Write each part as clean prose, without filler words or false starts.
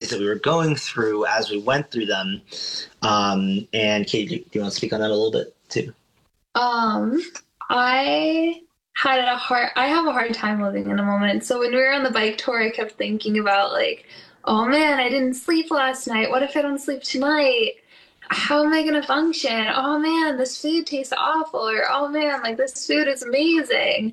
that we were going through as we went through them. And Kate, do you want to speak on that a little bit too? I I have a hard time living in a moment. So when we were on the bike tour, I kept thinking about like, oh man, I didn't sleep last night. What if I don't sleep tonight? How am I going to function? Oh man, this food tastes awful. Or oh man, like this food is amazing.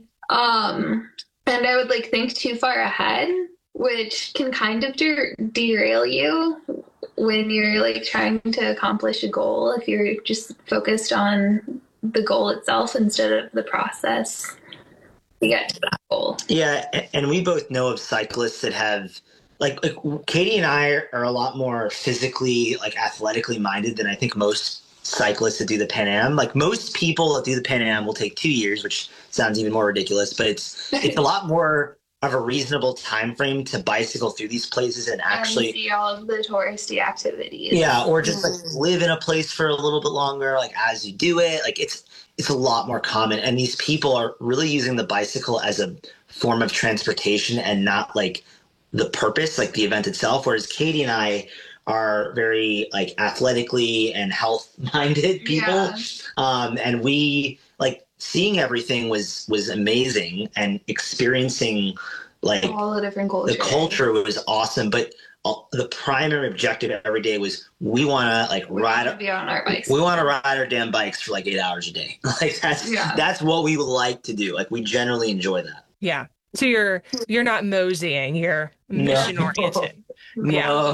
And I would like think too far ahead, which can kind of derail you when you're like trying to accomplish a goal if you're just focused on the goal itself instead of the process to get to that goal. Yeah, and we both know of cyclists that have like Katie and I are a lot more physically, like athletically minded than I think most cyclists that do the Pan Am. Like most people that do the Pan Am will take 2 years, which sounds even more ridiculous, but it's a lot more of a reasonable time frame to bicycle through these places and actually see all of the touristy activities. Yeah, or just like live in a place for a little bit longer, like as you do it. Like it's a lot more common. And these people are really using the bicycle as a form of transportation and not like the purpose, like the event itself. Whereas Katie and I are very like athletically and health minded people. Yeah. And we like seeing everything was amazing, and experiencing like all the different cultures. The culture was awesome, but the primary objective every day was we want to like be on our bikes. We want to ride our damn bikes for like 8 hours a day. Like that's what we would like to do. Like we generally enjoy that. Yeah. So you're not moseying, you're mission oriented. No.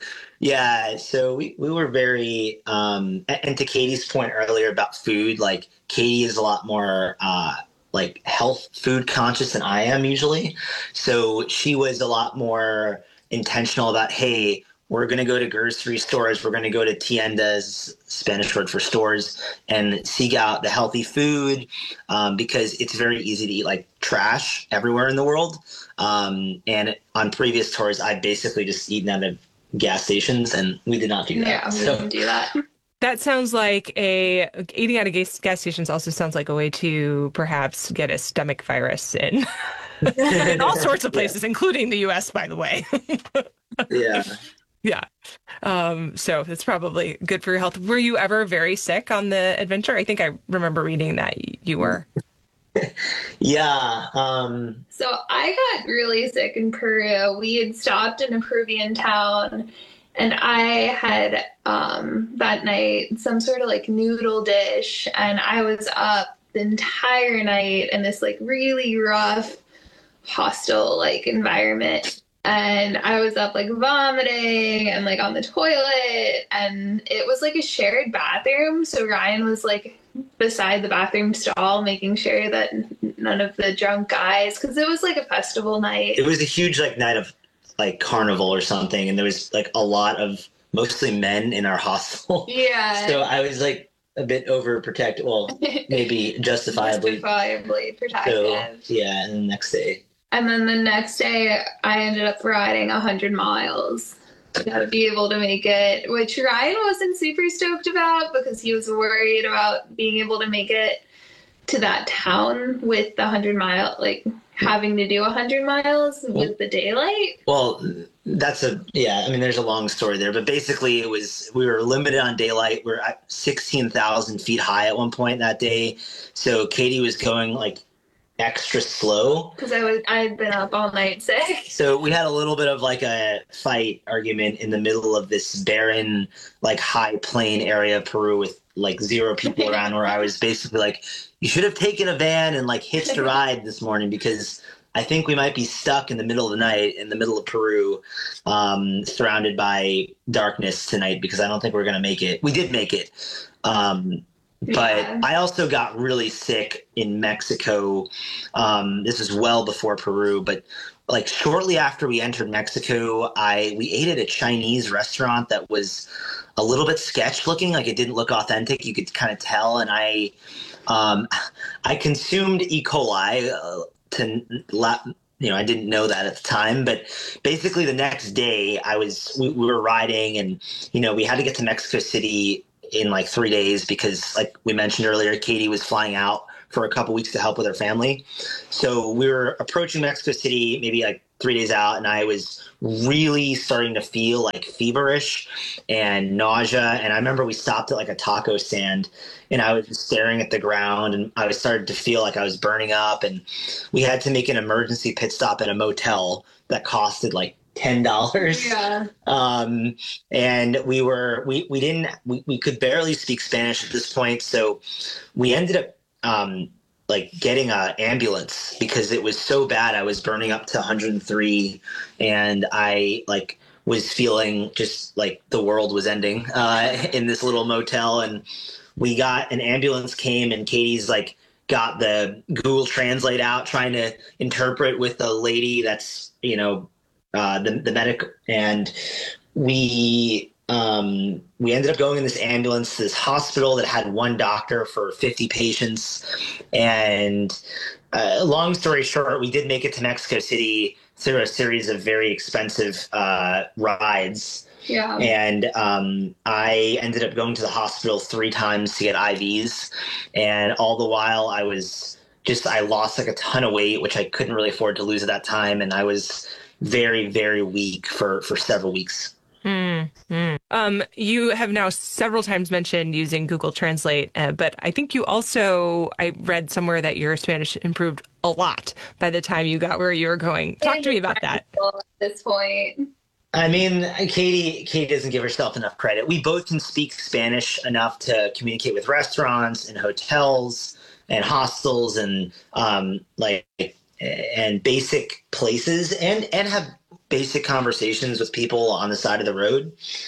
Yeah. So we were very and to Katie's point earlier about food, like Katie is a lot more like health food conscious than I am usually. So she was a lot more intentional about, hey, we're going to go to grocery stores. We're going to go to tiendas, Spanish word for stores, and seek out the healthy food because it's very easy to eat like trash everywhere in the world. And on previous tours, I basically just eaten out of gas stations, and we did not do that. Yeah, we didn't do that. That sounds like eating out of gas stations also sounds like a way to perhaps get a stomach virus in all sorts of places, including the U.S., by the way. Yeah. Yeah. So it's probably good for your health. Were you ever very sick on the adventure? I think I remember reading that you were. Yeah. So I got really sick in Peru. We had stopped in a Peruvian town, and I had that night some sort of like noodle dish, and I was up the entire night in this like really rough, hostile like environment. And I was up like vomiting and like on the toilet, and it was like a shared bathroom. So Ryan was like beside the bathroom stall making sure that none of the drunk guys, because it was like a festival night. It was a huge like night of like carnival or something, and there was like a lot of mostly men in our hostel. Yeah. So I was like a bit overprotective. Well, maybe justifiably protective. So, yeah, and the next day. And then the next day, I ended up riding 100 miles to be able to make it, which Ryan wasn't super stoked about because he was worried about being able to make it to that town with the 100 mile, like having to do 100 miles with the daylight. Well, I mean, there's a long story there, but basically we were limited on daylight. We're at 16,000 feet high at one point that day. So Katie was going like extra slow because I'd been up all night sick. So we had a little bit of like a fight argument in the middle of this barren, like high plain area of Peru with like zero people around, where I was basically like, you should have taken a van and like hitched a ride this morning because I think we might be stuck in the middle of the night in the middle of Peru, surrounded by darkness tonight because I don't think we're going to make it. We did make it. But I also got really sick in Mexico. This was well before Peru, but like shortly after we entered Mexico, we ate at a Chinese restaurant that was a little bit sketch looking, like it didn't look authentic. You could kind of tell. And I consumed E. coli I didn't know that at the time, but basically the next day we were riding, and we had to get to Mexico City in like 3 days because, like we mentioned earlier, Katie was flying out for a couple weeks to help with her family. So we were approaching Mexico City maybe like 3 days out, and I was really starting to feel like feverish and nausea. And I remember we stopped at like a taco stand, and I was just staring at the ground, and I was starting to feel like I was burning up. And we had to make an emergency pit stop at a motel that costed like $10. Yeah. And we could barely speak Spanish at this point, so we ended up like getting an ambulance because it was so bad. I was burning up to 103, and I like was feeling just like the world was ending in this little motel. And we got an ambulance came, and Katie's like got the Google Translate out trying to interpret with the lady that's, you know, the medic. And we ended up going in this ambulance to this hospital that had one doctor for 50 patients. And long story short, we did make it to Mexico City through a series of very expensive rides. Yeah. And I ended up going to the hospital 3 times to get IVs. And all the while I lost like a ton of weight, which I couldn't really afford to lose at that time. And I was very, very weak for several weeks. You have now several times mentioned using Google Translate, but I think I read somewhere that your Spanish improved a lot by the time you got where you were going. Talk to me about that. At this point. I mean, Katie doesn't give herself enough credit. We both can speak Spanish enough to communicate with restaurants and hotels and hostels and and basic places and have basic conversations with people on the side of the road.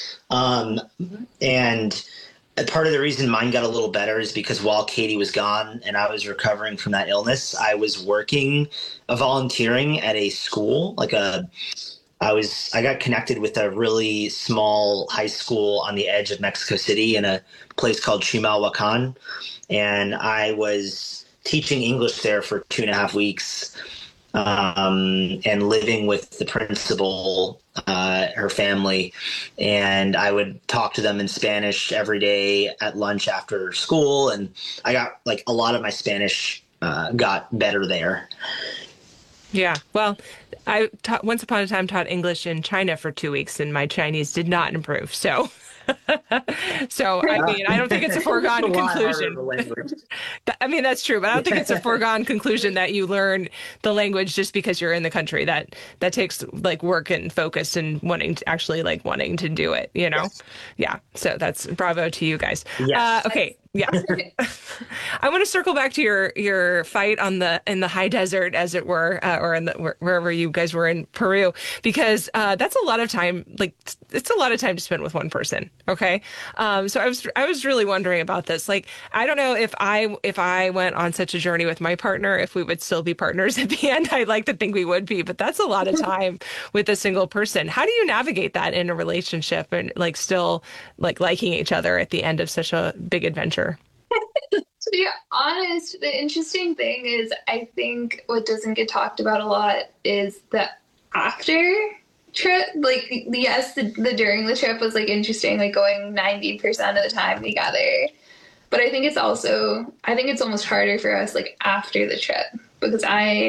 And part of the reason mine got a little better is because while Katie was gone and I was recovering from that illness, I was volunteering at a school. I got connected with a really small high school on the edge of Mexico City in a place called Chimalhuacan. And I was teaching English there for 2.5 weeks. And living with the principal, her family, and I would talk to them in Spanish every day at lunch after school, and I got like a lot of my Spanish got better there. Yeah, well, I once upon a time taught English in China for 2 weeks, and my Chinese did not improve. So I mean, I don't think it's a foregone conclusion. I mean, that's true, but I don't think it's a foregone conclusion that you learn the language just because you're in the country. That takes like work and focus and wanting to do it, you know? Yes. Yeah. So that's bravo to you guys. Yes. Okay. Yeah. I want to circle back to your fight in the high desert, as it were, or in wherever you guys were in Peru, because that's a lot of time. Like, it's a lot of time to spend with one person. Okay. So I was really wondering about this. Like, I don't know if I went on such a journey with my partner, if we would still be partners at the end. I'd like to think we would be, but that's a lot of time with a single person. How do you navigate that in a relationship and like still like liking each other at the end of such a big adventure? To be honest, the interesting thing is, I think what doesn't get talked about a lot is the after trip. Like, yes, the during the trip was like interesting, like going 90% of the time together. But I think it's almost harder for us like after the trip, because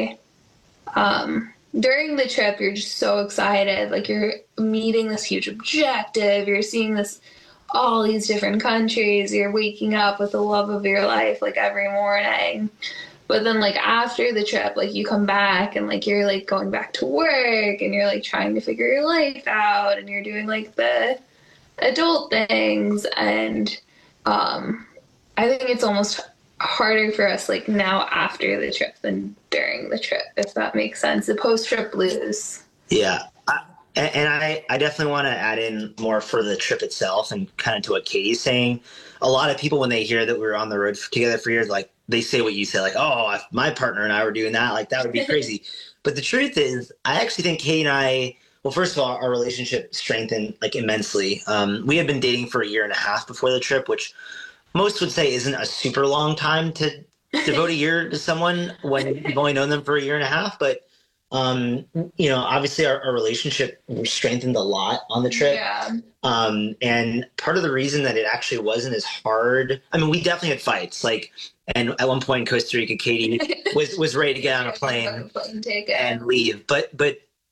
during the trip, you're just so excited. Like, you're meeting this huge objective. You're seeing all these different countries. You're waking up with the love of your life like every morning. But then like after the trip, like you come back and like you're like going back to work and you're like trying to figure your life out and you're doing like the adult things. And I think it's almost harder for us like now after the trip than during the trip, if that makes sense. The post-trip blues. Yeah. And I definitely want to add in more for the trip itself and kind of to what Katie's saying. A lot of people, when they hear that we were on the road together for years, like they say what you say, like, oh, if my partner and I were doing that, like that would be crazy. But the truth is, I actually think Katie and I, well, first of all, our relationship strengthened like immensely. We had been dating for 1.5 years before the trip, which most would say isn't a super long time to devote a year to someone when you've only known them for 1.5 years. But obviously our relationship strengthened a lot on the trip. Yeah. And part of the reason that it actually wasn't as hard, I mean, we definitely had fights, like, and at one point in Costa Rica, Katie was ready to get on a plane and leave. But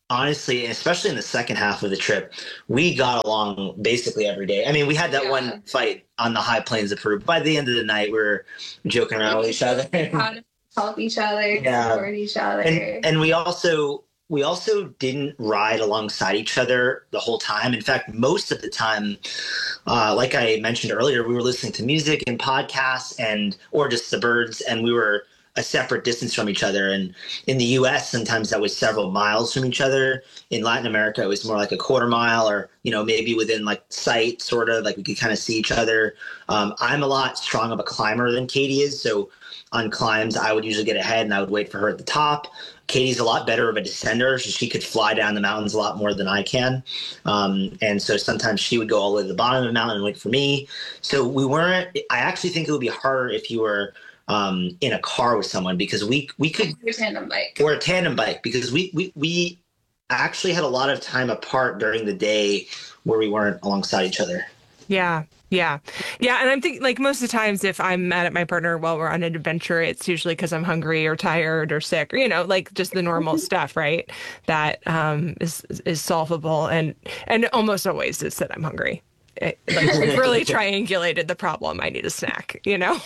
honestly, especially in the second half of the trip, we got along basically every day. I mean, we had that one fight on the high plains of Peru. By the end of the night, we were joking around with each other. How to help each other, support each other. And we also didn't ride alongside each other the whole time. In fact, most of the time, like I mentioned earlier, we were listening to music and podcasts or just the birds, and we were a separate distance from each other. And in the US, sometimes that was several miles from each other. In Latin America, it was more like a quarter mile, or, maybe within like sight, sort of like we could kind of see each other. I'm a lot strong of a climber than Katie is. So on climbs, I would usually get ahead and I would wait for her at the top. Katie's a lot better of a descender. So she could fly down the mountains a lot more than I can. And so sometimes she would go all the way to the bottom of the mountain and wait for me. So I actually think it would be harder if you were in a car with someone, because we could, or a tandem bike, because we actually had a lot of time apart during the day where we weren't alongside each other. Yeah. And I'm thinking, like, most of the times if I'm mad at my partner while we're on an adventure, it's usually because I'm hungry or tired or sick, or, like just the normal stuff, right? That is solvable. And almost always it's that I'm hungry. We've really triangulated the problem. I need a snack,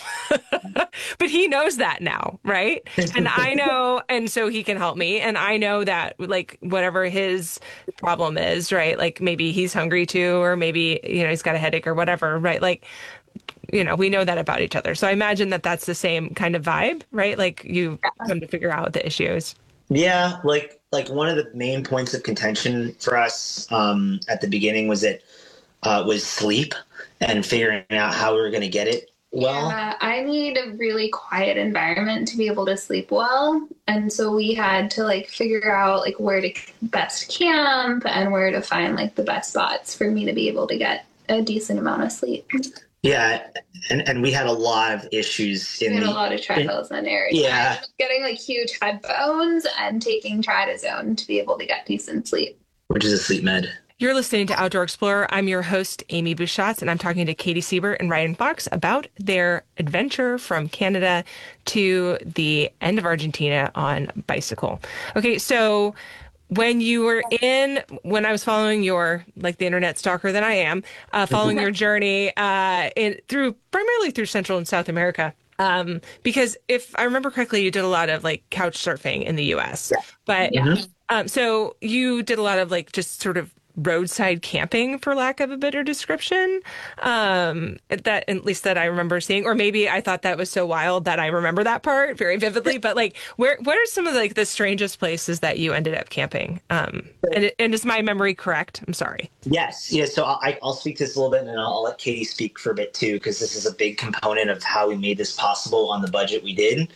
but he knows that now, right? And I know, and so he can help me. And I know that, like, whatever his problem is, right? Like, maybe he's hungry too, or maybe, he's got a headache or whatever, right? Like, we know that about each other. So I imagine that that's the same kind of vibe, right? Like, you come to figure out the issues. Yeah. Like one of the main points of contention for us at the beginning was sleep and figuring out how we were going to get it well. Yeah, I need a really quiet environment to be able to sleep well. And so we had to figure out where to best camp and where to find the best spots for me to be able to get a decent amount of sleep. Yeah, and we had a lot of issues. We had a lot of trials in there. Yeah. I was getting huge headphones and taking tridazone to be able to get decent sleep. Which is a sleep med. You're listening to Outdoor Explorer. I'm your host, Amy Buschatz, and I'm talking to Katie Siebert and Ryan Fox about their adventure from Canada to the end of Argentina on bicycle. Okay, so when I was following your, the internet stalker that I am, following your journey primarily through Central and South America, because if I remember correctly, you did a lot of couch surfing in the U.S. Yeah. But so you did a lot of just sort of roadside camping, for lack of a better description, that at least that I remember seeing, or maybe I thought that was so wild that I remember that part very vividly. But what are some of the strangest places that you ended up camping? And is my memory correct? I'm sorry. Yes. Yeah. So I'll speak to this a little bit, and I'll let Katie speak for a bit too, because this is a big component of how we made this possible on the budget we did.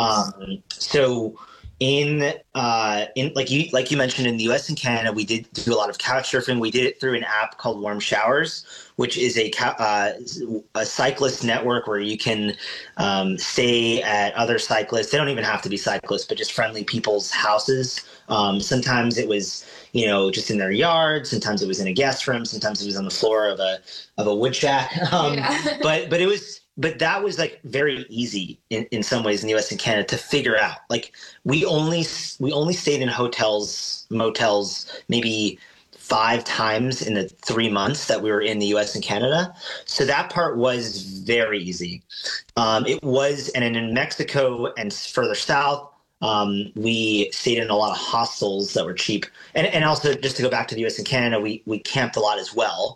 So in like you mentioned, in the US and Canada, we did do a lot of couch surfing. We did it through an app called Warm Showers, which is a cyclist network where you can stay at other cyclists. They don't even have to be cyclists, but just friendly people's houses. Sometimes it was, just in their yard. Sometimes it was in a guest room. Sometimes it was on the floor of a wood shack. But that was very easy in some ways in the US and Canada to figure out. We only stayed in hotels, motels, maybe 5 times in the 3 months that we were in the US and Canada. So that part was very easy. It was, and in Mexico and further south, we stayed in a lot of hostels that were cheap. And also, just to go back to the US and Canada, we camped a lot as well.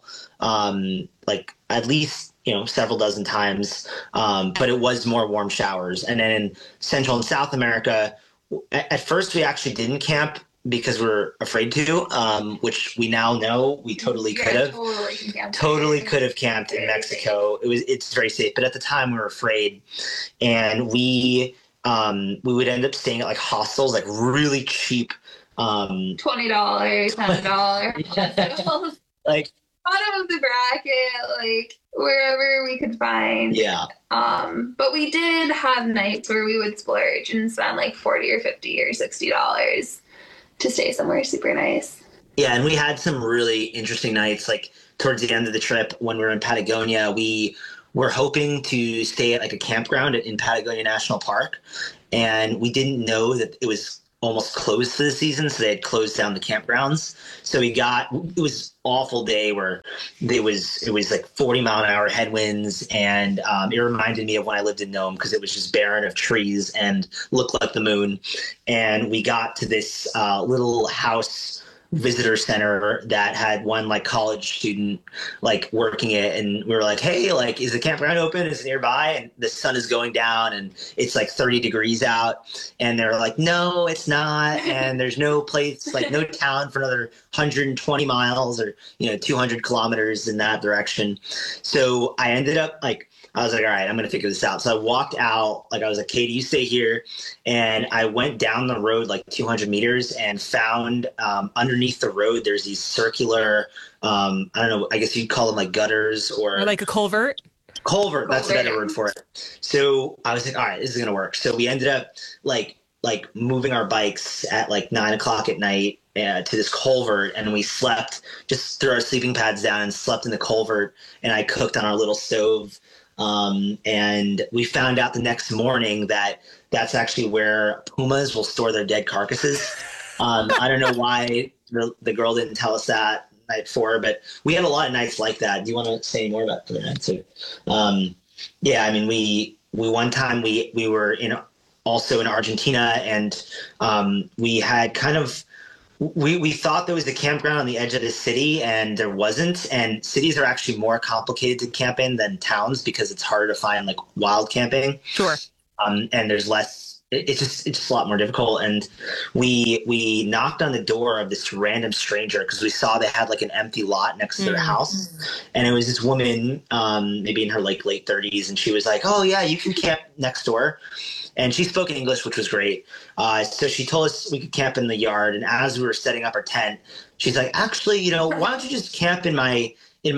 At least, several dozen times. But it was more Warm Showers. And then in Central and South America, at first we actually didn't camp because we were afraid to, which we now know we totally could have. Totally could have camped in Mexico. It's very safe. But at the time we were afraid. And we would end up staying at hostels, really cheap. $20, $10. Bottom of the bracket, wherever we could find. Yeah. But we did have nights where we would splurge and spend $40 or $50 or $60 to stay somewhere super nice. Yeah, and we had some really interesting nights. Towards the end of the trip, when we were in Patagonia, we were hoping to stay at a campground in Patagonia National Park, and we didn't know that it was almost closed for the season, so they had closed down the campgrounds. So it was awful day where it was like 40-mile-an-hour headwinds, and it reminded me of when I lived in Nome because it was just barren of trees and looked like the moon. And we got to this little house visitor center that had one like college student like working it, and we were like, hey, like, is the campground open, is it nearby? And the sun is going down and it's like 30 degrees out, and they're like, no, it's not, and there's no place, like no town for another 120 miles or 200 kilometers in that direction. So I ended up like, I was like, all right, I'm going to figure this out. So I walked out, like I was like, Katie, you stay here. And I went down the road like 200 meters and found underneath the road, there's these circular, I don't know, I guess you'd call them like gutters or like a culvert. Culvert, that's a better word for it. So I was like, all right, this is going to work. So we ended up like moving our bikes at like 9 o'clock at night to this culvert, and we slept, just threw our sleeping pads down and slept in the culvert, and I cooked on our little stove. And we found out the next morning that that's actually where pumas will store their dead carcasses. I don't know why the girl didn't tell us that night before, but we had a lot of nights like that. Do you want to say more about the night too? Yeah, I mean, we one time we were also in Argentina, and we had kind of, we thought there was a campground on the edge of the city, and there wasn't. And cities are actually more complicated to camp in than towns because it's harder to find like wild camping. Sure. And there's less. It's just a lot more difficult. And we knocked on the door of this random stranger because we saw they had like an empty lot next to their house, and it was this woman, maybe in her like late 30s, and she was like, "Oh yeah, you can camp next door." And she spoke in English, which was great. So she told us we could camp in the yard. And as we were setting up our tent, she's like, "Actually, why don't you just camp in my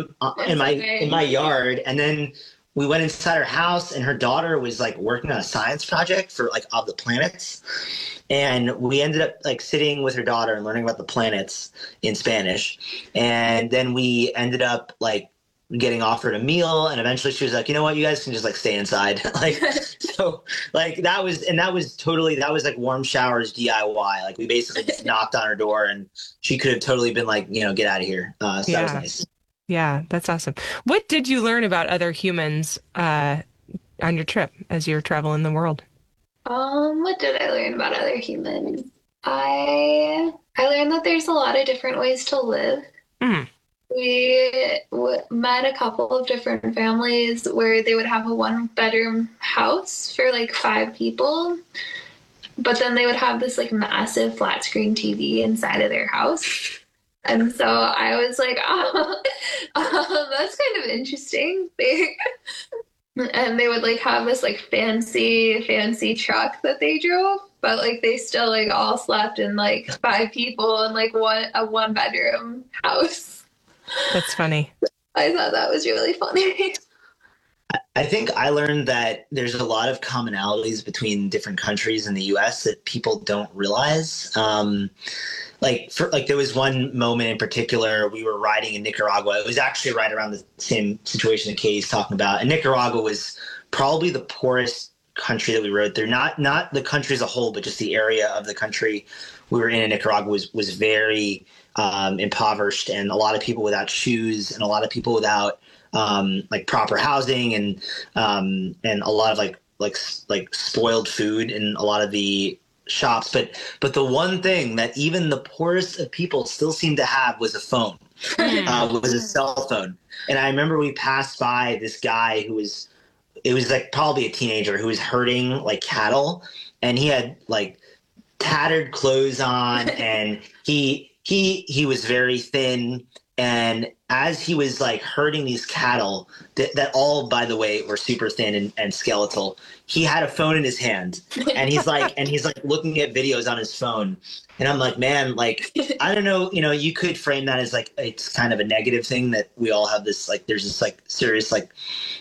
yard?" And then we went inside her house, and her daughter was like working on a science project for like of the planets. And we ended up like sitting with her daughter and learning about the planets in Spanish. And then we ended up like getting offered a meal, and eventually she was like, you know what, you guys can just like stay inside. Like, so like that was like warm showers DIY. Like we basically just knocked on her door, and she could have totally been like, get out of here. So that was nice. Yeah, that's awesome. What did you learn about other humans on your trip as you're traveling the world? What did I learn about other humans? I learned that there's a lot of different ways to live. We met a couple of different families where they would have a 1-bedroom house for like 5 people, but then they would have this like massive flat screen TV inside of their house. And so I was like, that's kind of interesting. And they would like have this like fancy truck that they drove, but like they still like all slept in like 5 people in like a 1-bedroom house. That's funny. I thought that was really funny. I think I learned that there's a lot of commonalities between different countries in the U.S. that people don't realize. There was one moment in particular, we were riding in Nicaragua. It was actually right around the same situation that Katie's talking about. And Nicaragua was probably the poorest country that we rode through. Not the country as a whole, but just the area of the country we were in Nicaragua was very impoverished, and a lot of people without shoes, and a lot of people without like proper housing, and a lot of like spoiled food in a lot of the shops. But the one thing that even the poorest of people still seemed to have was a phone, was a cell phone. And I remember we passed by this guy it was like probably a teenager who was herding like cattle, and he had like tattered clothes on, and he was very thin. And as he was like herding these cattle that all, by the way, were super thin and skeletal, he had a phone in his hand, and he's like looking at videos on his phone. And I'm like, man, like, I don't know, you could frame that as like, it's kind of a negative thing that we all have this, like, there's this like serious, like,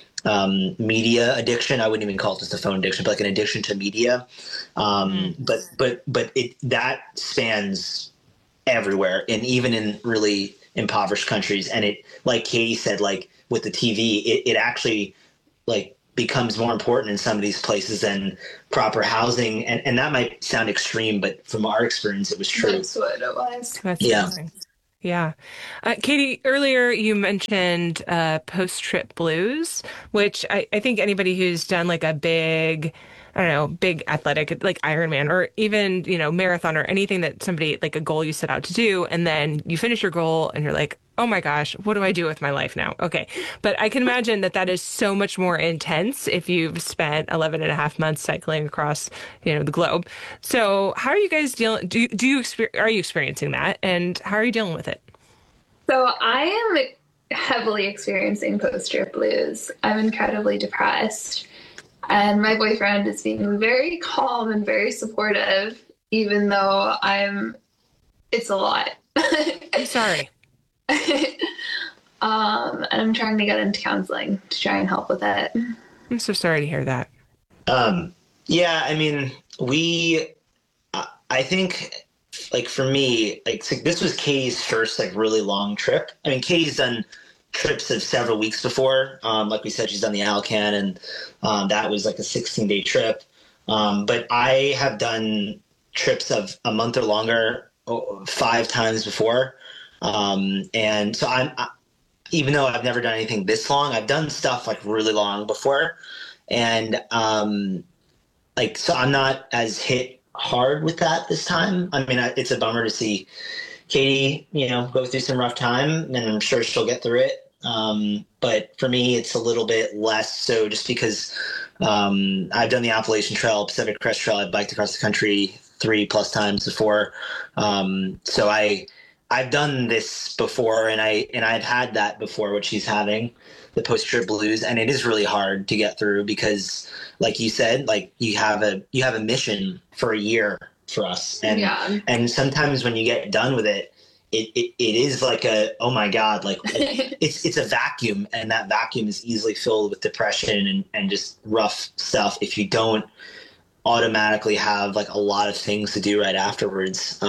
media addiction. I wouldn't even call it just a phone addiction, but like an addiction to media. But that spans everywhere, and even in really impoverished countries. And it, like Katie said, like with the TV, it actually like becomes more important in some of these places than proper housing. And that might sound extreme, but from our experience, it was true. That's what it was. That's Yeah. amazing. Yeah. Katie, earlier you mentioned post-trip blues, which I think anybody who's done like a big, I don't know, big athletic like Ironman or even, marathon or anything that somebody like a goal you set out to do, and then you finish your goal and you're like, oh my gosh, what do I do with my life now? Okay. But I can imagine that that is so much more intense if you've spent 11 and a half months cycling across, the globe. So how are you guys dealing? Are you experiencing that? And how are you dealing with it? So I am heavily experiencing post-trip blues. I'm incredibly depressed. And my boyfriend is being very calm and very supportive, even though it's a lot. I'm sorry. And I'm trying to get into counseling to try and help with it. I'm so sorry to hear that. Yeah, I mean, I think, like, for me, like, so this was Katie's first, like, really long trip. I mean, Katie's done trips of several weeks before. Like we said, she's done the Alcan, and that was like a 16-day trip. But I have done trips of a month or longer 5 times before. And so even though I've never done anything this long, I've done stuff like really long before. And so I'm not as hit hard with that this time. I mean, it's a bummer to see Katie, go through some rough time, and I'm sure she'll get through it. But for me, it's a little bit less so just because I've done the Appalachian Trail, Pacific Crest Trail. I've biked across the country 3+ times before. So I've done this before, and I've had that before, what she's having, the post-trip blues, and it is really hard to get through because, like you said, like you have a mission for a year for us, and sometimes when you get done with it, it is like oh my God, like it's a vacuum, and that vacuum is easily filled with depression and just rough stuff if you don't automatically have like a lot of things to do right afterwards.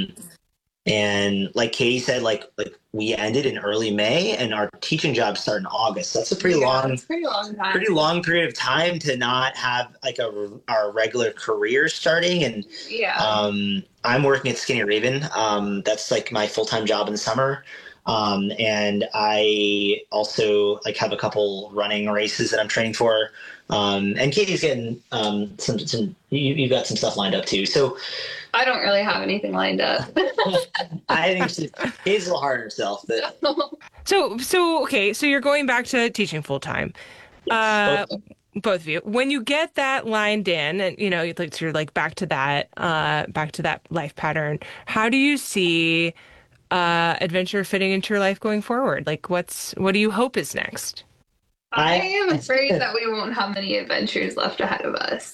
And like Katie said, like we ended in early May, and our teaching jobs start in August. That's a pretty long time. Pretty long period of time to not have like our regular career starting. And I'm working at Skinny Raven. That's like my full-time job in the summer. And I also like have a couple running races that I'm training for. And Katie's getting some you've got some stuff lined up too. So I don't really have anything lined up. I think she's a little hard on herself. But So okay, so you're going back to teaching full time. yes, Both of you. When you get that lined in, and you're like back to that life pattern. How do you see adventure fitting into your life going forward? Like, what do you hope is next? I am afraid that we won't have many adventures left ahead of us.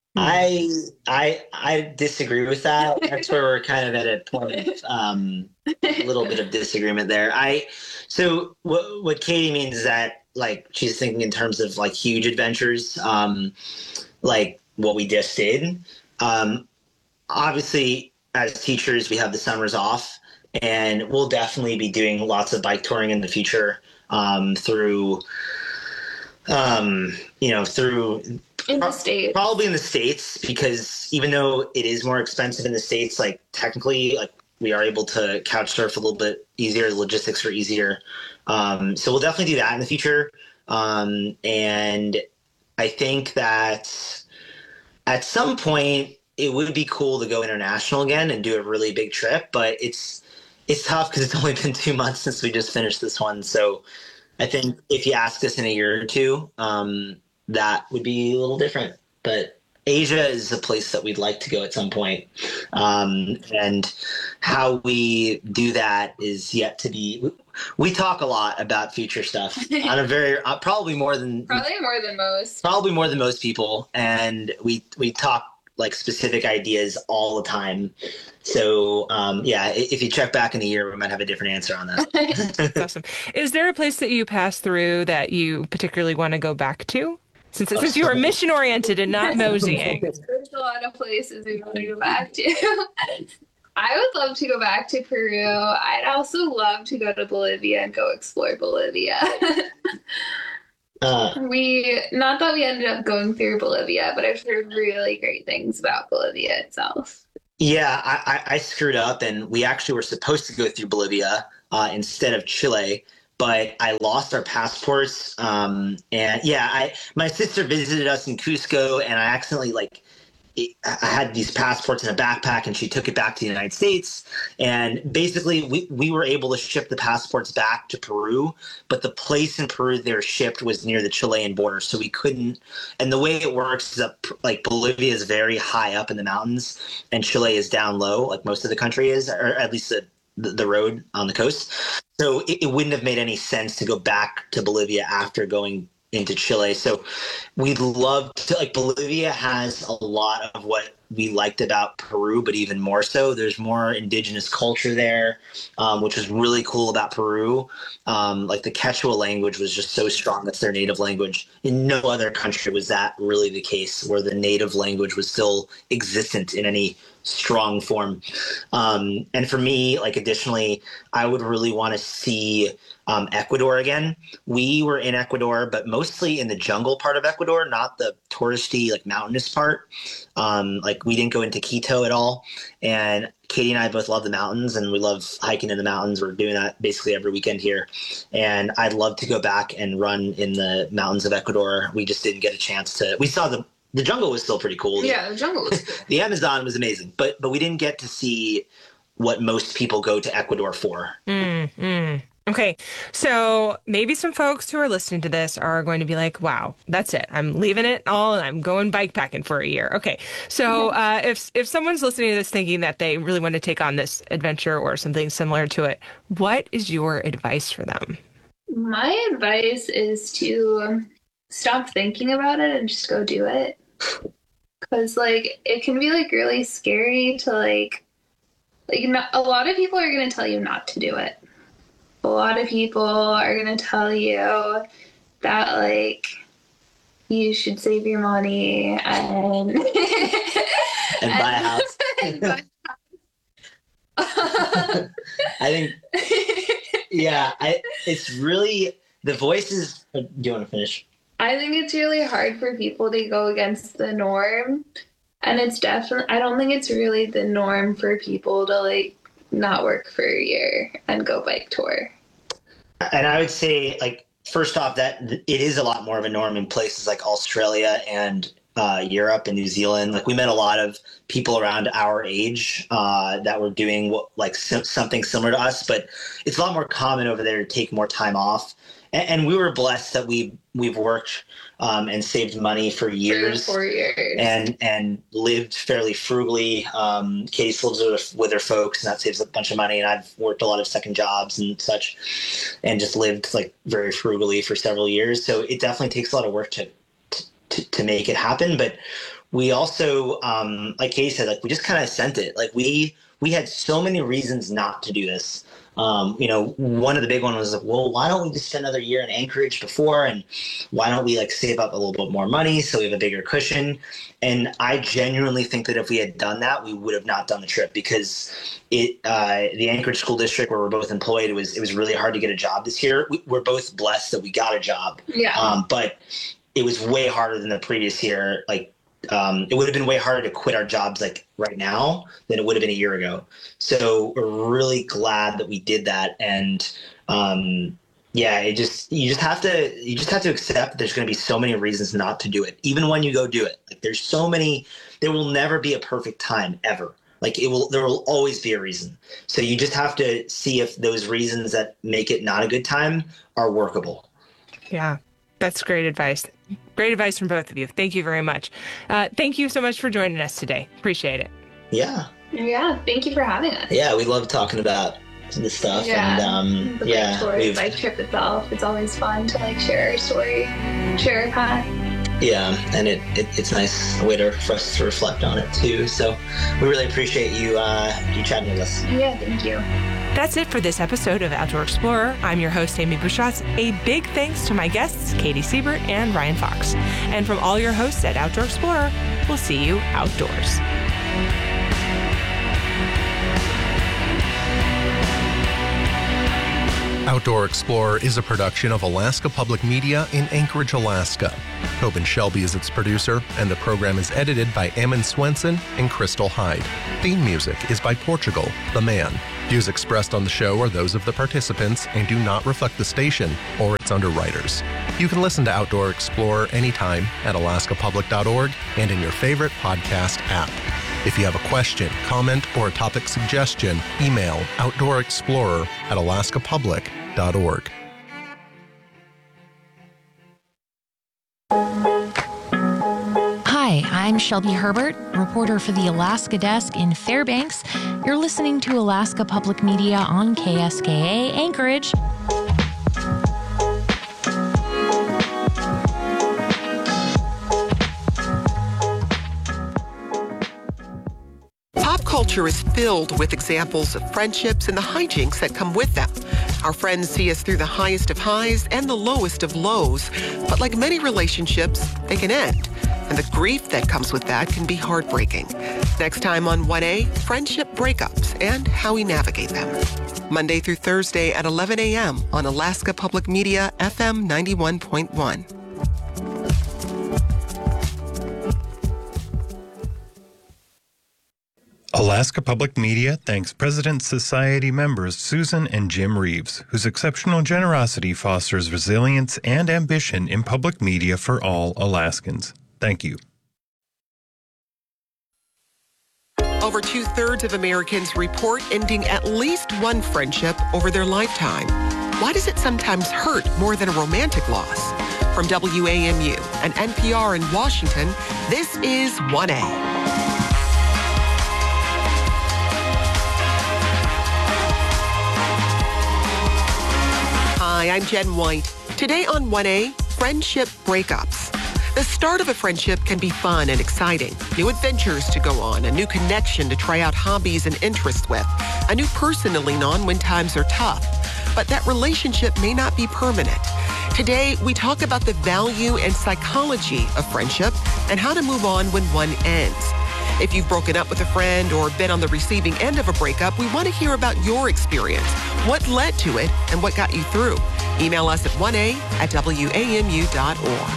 I disagree with that. That's where we're kind of at a point of a little bit of disagreement there. So what Katie means is that like she's thinking in terms of like huge adventures, like what we just did. Obviously, as teachers, we have the summers off, and we'll definitely be doing lots of bike touring in the future through. Through in the States, probably in the States, because even though it is more expensive in the States, like technically, like we are able to couch surf a little bit easier. The logistics are easier. So we'll definitely do that in the future. And I think that at some point it would be cool to go international again and do a really big trip, but it's tough because it's only been 2 months since we just finished this one. So I think if you ask us in a year or two, that would be a little different. But Asia is a place that we'd like to go at some point. And how we do that is yet to be. We talk a lot about future stuff on a very probably more than most people, and we talk like specific ideas all the time. So if you check back in a year, we might have a different answer on that. That's awesome. Is there a place that you pass through that you particularly want to go back to? Since you are mission oriented and not moseying. There's a lot of places we want to go back to. I would love to go back to Peru. I'd also love to go to Bolivia and go explore Bolivia. Not that we ended up going through Bolivia, but I've heard really great things about Bolivia itself. Yeah, I screwed up, and we actually were supposed to go through Bolivia instead of Chile, but I lost our passports. And yeah, my sister visited us in Cusco, and I accidentally I had these passports in a backpack, and she took it back to the United States. And basically, we were able to ship the passports back to Peru, but the place in Peru they were shipped was near the Chilean border, so we couldn't. And the way it works is that Bolivia is very high up in the mountains, and Chile is down low, like most of the country is, or at least the road on the coast. So it wouldn't have made any sense to go back to Bolivia after going into Chile. So we'd love to, Bolivia has a lot of what we liked about Peru, but even more so. There's more indigenous culture there, which was really cool about Peru. The Quechua language was just so strong. That's their native language. In no other country was that really the case, where the native language was still existent in any strong form. And for me, additionally, I would really want to see Ecuador again. We were in Ecuador, but mostly in the jungle part of Ecuador, not the touristy, mountainous part. We didn't go into Quito at all. And Katie and I both love the mountains, and we love hiking in the mountains. We're doing that basically every weekend here. And I'd love to go back and run in the mountains of Ecuador. We just didn't get a chance to. We saw the jungle was still pretty cool. Yeah, the jungle was cool. The Amazon was amazing, but we didn't get to see what most people go to Ecuador for. Okay, so maybe some folks who are listening to this are going to be like, wow, that's it. I'm leaving it all and I'm going bikepacking for a year. Okay, so if someone's listening to this thinking that they really want to take on this adventure or something similar to it, what is your advice for them? My advice is to stop thinking about it and just go do it. Because, it can be, really scary to, a lot of people are going to tell you not to do it. A lot of people are going to tell you that, you should save your money and... and buy a house. I think, yeah, it's really, the voices... Do you want to finish? I think it's really hard for people to go against the norm. And it's definitely, I don't think it's really the norm for people to not work for a year and go bike tour. And I would say, first off, that it is a lot more of a norm in places like Australia and Europe and New Zealand. We met a lot of people around our age that were doing something similar to us, but it's a lot more common over there to take more time off. And we were blessed that we've worked and saved money for years, 4 years, and lived fairly frugally. Katie still lives with her folks, and that saves a bunch of money. And I've worked a lot of second jobs and such, and just lived very frugally for several years. So it definitely takes a lot of work to make it happen. But we also, like Katie said, we just kind of sent it. We had so many reasons not to do this. One of the big ones was well, why don't we just spend another year in Anchorage before, and why don't we save up a little bit more money so we have a bigger cushion? And I genuinely think that if we had done that, we would have not done the trip, because the Anchorage School District, where we're both employed, it was really hard to get a job this year. We're both blessed that we got a job, but it was way harder than the previous year. It would have been way harder to quit our jobs right now than it would have been a year ago. So we're really glad that we did that. And you just have to accept that there's going to be so many reasons not to do it. Even when you go do it, there's so many. There will never be a perfect time ever. There will always be a reason. So you just have to see if those reasons that make it not a good time are workable. Yeah. That's great advice. Great advice from both of you. Thank you very much. Thank you so much for joining us today. Appreciate it. Yeah. Yeah. Thank you for having us. Yeah, we love talking about this stuff. Yeah. And the bike story, the bike trip itself. It's always fun to share our story, share our path. Yeah, and it's nice way for us to reflect on it too. So we really appreciate you chatting with us. Yeah, thank you. That's it for this episode of Outdoor Explorer. I'm your host, Amy Bushratz. A big thanks to my guests, Katie Siebert and Ryan Fox. And from all your hosts at Outdoor Explorer, we'll see you outdoors. Outdoor Explorer is a production of Alaska Public Media in Anchorage, Alaska. Tobin Shelby is its producer, and the program is edited by Ammon Swenson and Crystal Hyde. Theme music is by Portugal, The Man. Views expressed on the show are those of the participants and do not reflect the station or its underwriters. You can listen to Outdoor Explorer anytime at alaskapublic.org and in your favorite podcast app. If you have a question, comment, or a topic suggestion, email outdoorexplorer@alaskapublic.org. Hi, I'm Shelby Herbert, reporter for the Alaska Desk in Fairbanks. You're listening to Alaska Public Media on KSKA Anchorage. Pop culture is filled with examples of friendships and the hijinks that come with them. Our friends see us through the highest of highs and the lowest of lows. But like many relationships, they can end. And the grief that comes with that can be heartbreaking. Next time on 1A, friendship breakups and how we navigate them. Monday through Thursday at 11 a.m. on Alaska Public Media FM 91.1. Alaska Public Media thanks President Society members Susan and Jim Reeves, whose exceptional generosity fosters resilience and ambition in public media for all Alaskans. Thank you. Over 2/3 of Americans report ending at least one friendship over their lifetime. Why does it sometimes hurt more than a romantic loss? From WAMU and NPR in Washington, this is 1A. Hi, I'm Jen White. Today on 1A, friendship breakups. The start of a friendship can be fun and exciting. New adventures to go on, a new connection to try out hobbies and interests with, a new person to lean on when times are tough. But that relationship may not be permanent. Today, we talk about the value and psychology of friendship and how to move on when one ends. If you've broken up with a friend or been on the receiving end of a breakup, we want to hear about your experience, what led to it, and what got you through. Email us at 1a@wamu.org.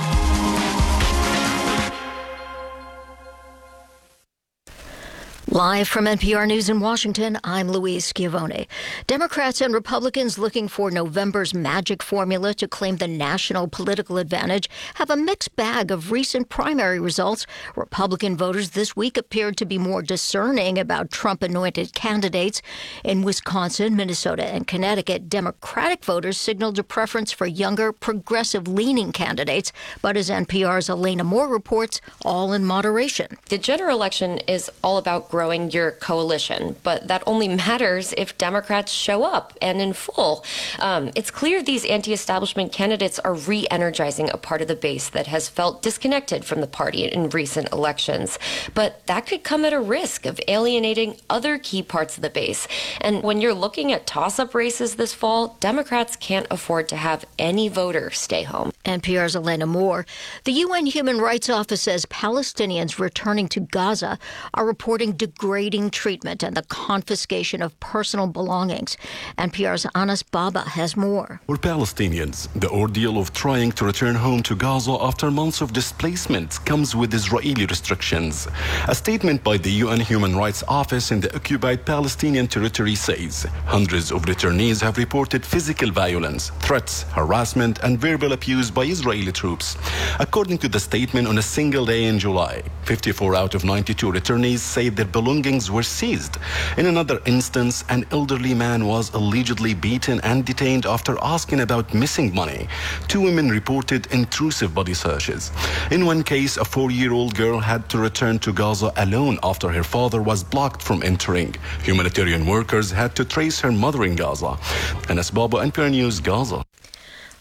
Live from NPR News in Washington, I'm Louise Schiavone. Democrats and Republicans looking for November's magic formula to claim the national political advantage have a mixed bag of recent primary results. Republican voters this week appeared to be more discerning about Trump-anointed candidates. In Wisconsin, Minnesota, and Connecticut, Democratic voters signaled a preference for younger, progressive-leaning candidates. But as NPR's Elena Moore reports, all in moderation. The general election is all about growing your coalition, but that only matters if Democrats show up and in full. It's clear these anti-establishment candidates are re-energizing a part of the base that has felt disconnected from the party in recent elections. But that could come at a risk of alienating other key parts of the base. And when you're looking at toss-up races this fall, Democrats can't afford to have any voter stay home. NPR's Elena Moore. The UN Human Rights Office says Palestinians returning to Gaza are reporting degrading treatment and the confiscation of personal belongings. NPR's Anas Baba has more. For Palestinians, the ordeal of trying to return home to Gaza after months of displacement comes with Israeli restrictions. A statement by the UN Human Rights Office in the occupied Palestinian territory says hundreds of returnees have reported physical violence, threats, harassment, and verbal abuse by Israeli troops. According to the statement, on a single day in July, 54 out of 92 returnees say their belongings were seized. In another instance, an elderly man was allegedly beaten and detained after asking about missing money. 2 women reported intrusive body searches. In one case, a 4-year-old girl had to return to Gaza alone after her father was blocked from entering. Humanitarian workers had to trace her mother in Gaza. Anas Baba, NPR News, Gaza.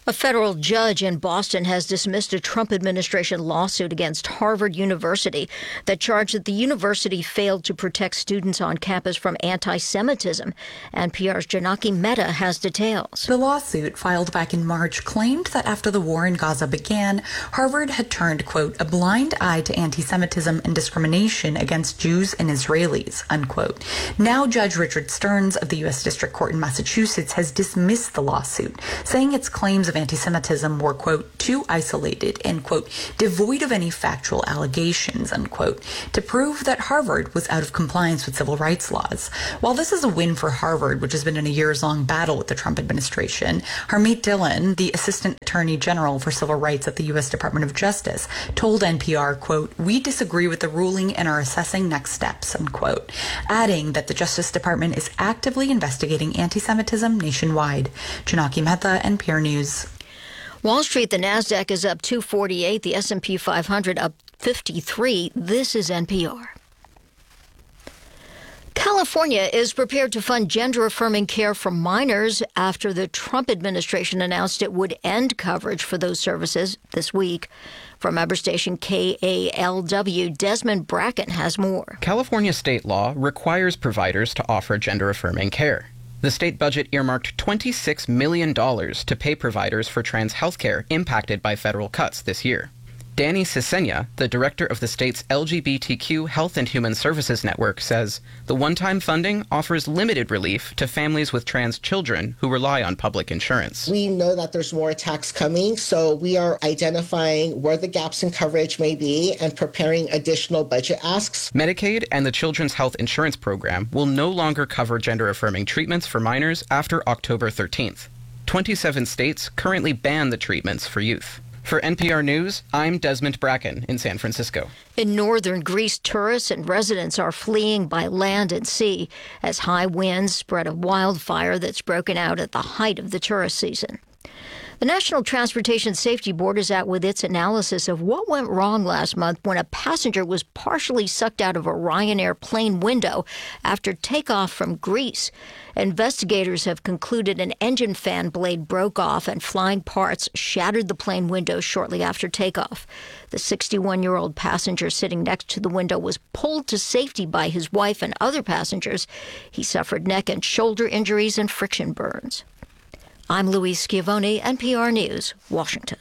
A federal judge in Boston has dismissed a Trump administration lawsuit against Harvard University that charged that the university failed to protect students on campus from anti-Semitism. NPR's Janaki Mehta has details. The lawsuit, filed back in March, claimed that after the war in Gaza began, Harvard had turned, quote, a blind eye to anti-Semitism and discrimination against Jews and Israelis, unquote. Now Judge Richard Stearns of the U.S. District Court in Massachusetts has dismissed the lawsuit, saying its claims of anti-Semitism were, quote, too isolated and, quote, devoid of any factual allegations, unquote, to prove that Harvard was out of compliance with civil rights laws. While this is a win for Harvard, which has been in a years-long battle with the Trump administration, Harmeet Dillon, the Assistant Attorney General for Civil Rights at the U.S. Department of Justice, told NPR, quote, we disagree with the ruling and are assessing next steps, unquote, adding that the Justice Department is actively investigating anti-Semitism nationwide. Janaki Mehta, NPR News. Wall Street, the Nasdaq is up 248, the S&P 500 up 53. This is NPR. California is prepared to fund gender-affirming care for minors after the Trump administration announced it would end coverage for those services this week. From member station KALW, Desmond Bracken has more. California state law requires providers to offer gender-affirming care. The state budget earmarked $26 million to pay providers for trans health care impacted by federal cuts this year. Danny Cesena, the director of the state's LGBTQ Health and Human Services Network, says the one-time funding offers limited relief to families with trans children who rely on public insurance. We know that there's more attacks coming, so we are identifying where the gaps in coverage may be and preparing additional budget asks. Medicaid and the Children's Health Insurance Program will no longer cover gender-affirming treatments for minors after October 13th. 27 states currently ban the treatments for youth. For NPR News, I'm Desmond Bracken in San Francisco. In northern Greece, tourists and residents are fleeing by land and sea as high winds spread a wildfire that's broken out at the height of the tourist season. The National Transportation Safety Board is out with its analysis of what went wrong last month when a passenger was partially sucked out of a Ryanair plane window after takeoff from Greece. Investigators have concluded an engine fan blade broke off and flying parts shattered the plane window shortly after takeoff. The 61-year-old passenger sitting next to the window was pulled to safety by his wife and other passengers. He suffered neck and shoulder injuries and friction burns. I'm Louise Schiavone, NPR News, Washington.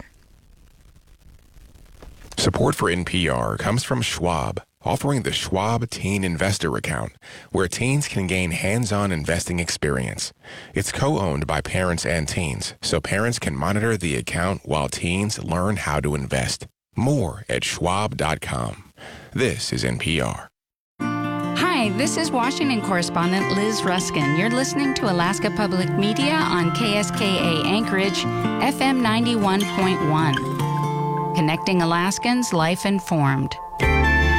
Support for NPR comes from Schwab, offering the Schwab Teen Investor Account, where teens can gain hands-on investing experience. It's co-owned by parents and teens, so parents can monitor the account while teens learn how to invest. More at schwab.com. This is NPR. Hi, this is Washington correspondent Liz Ruskin. You're listening to Alaska Public Media on KSKA Anchorage, FM 91.1. Connecting Alaskans, life informed.